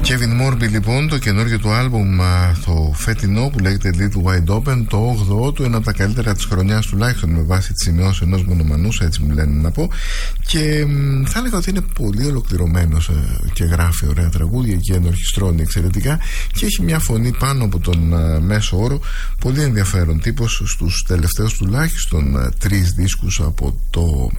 Kevin Morby λοιπόν, το καινούργιο του άλμπουμ το φετινό που λέγεται Little Wide Open, το 8ο του, ένα από τα καλύτερα της χρονιάς τουλάχιστον με βάση τις σημειώσεις ενός μονομανούς, έτσι μου λένε να πω, και θα έλεγα ότι είναι πολύ ολοκληρωμένος και γράφει ωραία τραγούδια και ενορχιστρώνει εξαιρετικά και έχει μια φωνή πάνω από τον μέσο όρο, πολύ ενδιαφέρον τύπος. Στους τελευταίους τουλάχιστον 3 δίσκους από το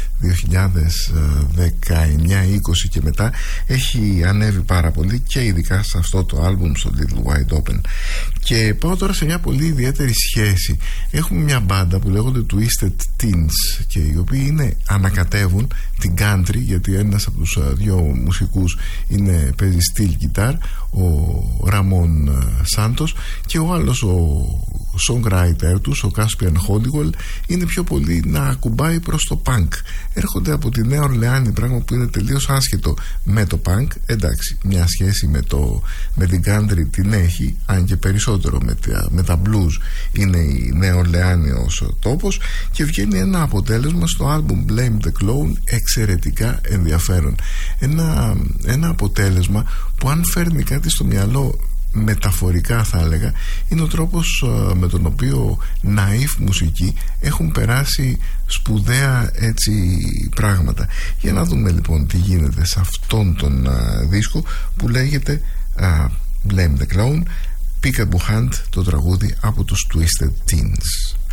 2019-20 και μετά έχει ανέβει πάρα πολύ και ειδικά σε αυτό το άλμπουμ, στο Little Wide Open. Και πάω τώρα σε μια πολύ ιδιαίτερη σχέση. Έχουμε μια μπάντα που λέγονται Twisted Teens και οι οποίοι ανακατεύουν την country, γιατί ένας από τους δύο μουσικούς παίζει steel guitar, ο Ραμόν Σάντος, και ο άλλος ο songwriter τους, ο Caspian Hollywell, είναι πιο πολύ να ακουμπάει προς το punk. Έρχονται από τη Νέα Ορλεάνη, πράγμα που είναι τελείως άσχετο με το punk. Εντάξει, μια σχέση με την country την έχει, αν και περισσότερο με τα blues είναι η Νέα Ορλεάνη ως τόπος, και βγαίνει ένα αποτέλεσμα στο album Blame the Clown εξαιρετικά ενδιαφέρον. Ένα αποτέλεσμα που, αν φέρνει κάτι στο μυαλό μεταφορικά θα έλεγα, είναι ο τρόπος με τον οποίο ναΐφ μουσικοί έχουν περάσει σπουδαία έτσι πράγματα. Για να δούμε λοιπόν τι γίνεται σε αυτόν τον δίσκο που λέγεται Blame the Clown, Peekaboo Hunt, το τραγούδι από τους Twisted Teens.